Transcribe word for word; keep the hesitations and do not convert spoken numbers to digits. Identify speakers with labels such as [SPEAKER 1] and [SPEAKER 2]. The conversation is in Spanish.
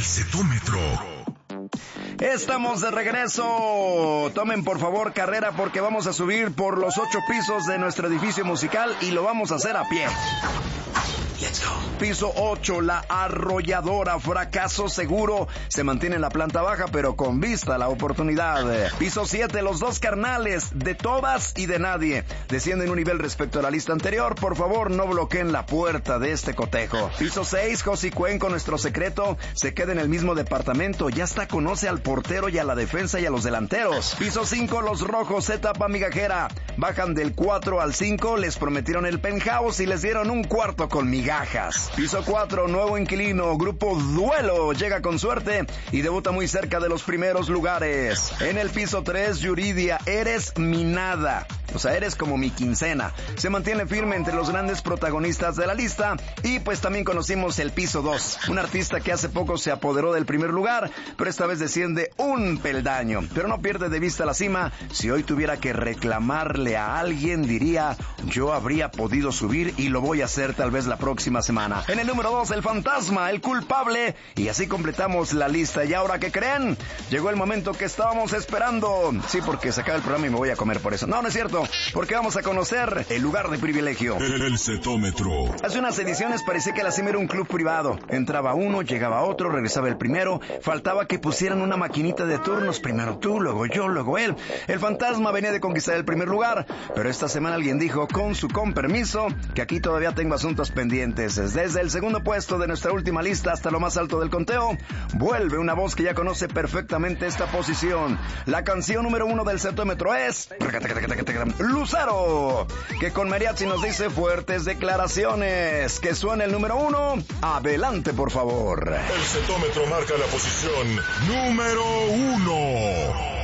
[SPEAKER 1] El Cetómetro.
[SPEAKER 2] Estamos de regreso. Tomen por favor carrera porque vamos a subir por los ocho pisos de nuestro edificio musical y lo vamos a hacer a pie. Let's go. Piso ocho, La Arrolladora, fracaso seguro. Se mantiene en la planta baja, pero con vista a la oportunidad. Piso siete, Los Dos Carnales, De Todas y de Nadie. Descienden un nivel respecto a la lista anterior. Por favor, no bloqueen la puerta de este cotejo. Piso seis, Josie Cuen con Nuestro Secreto. Se queda en el mismo departamento. Ya hasta conoce al portero y a la defensa y a los delanteros. Piso cinco, Los Rojos, Etapa Migajera. Bajan del cuatro al cinco. Les prometieron el penthouse y les dieron un cuarto con migajas. Piso cuatro, Nuevo Inquilino, Grupo Duelo, llega con suerte y debuta muy cerca de los primeros lugares. En el piso tres, Yuridia, Eres mi nada. O sea, eres como mi quincena. Se mantiene firme entre los grandes protagonistas de la lista. Y pues también conocimos el piso dos. Un artista que hace poco se apoderó del primer lugar, pero esta vez desciende un peldaño. Pero no pierde de vista la cima. Si hoy tuviera que reclamarle a alguien, diría, yo habría podido subir y lo voy a hacer tal vez la próxima semana. En el número dos, El Fantasma, El Culpable. Y así completamos la lista. ¿Y ahora qué creen? Llegó el momento que estábamos esperando. Sí, porque se acaba el programa y me voy a comer por eso. No, no es cierto. Porque vamos a conocer el lugar de privilegio.
[SPEAKER 1] El, el Cetómetro.
[SPEAKER 2] Hace unas ediciones parecía que la cima era un club privado. Entraba uno, llegaba otro, regresaba el primero. Faltaba que pusieran una maquinita de turnos. Primero tú, luego yo, luego él. El Fantasma venía de conquistar el primer lugar. Pero esta semana alguien dijo, con su con permiso, que aquí todavía tengo asuntos pendientes. Desde el segundo puesto de nuestra última lista hasta lo más alto del conteo, vuelve una voz que ya conoce perfectamente esta posición. La canción número uno del Cetómetro es Lucero, que con mariachi nos dice fuertes declaraciones. Que suene el número uno. Adelante, por favor.
[SPEAKER 1] El Cetómetro marca la posición número uno.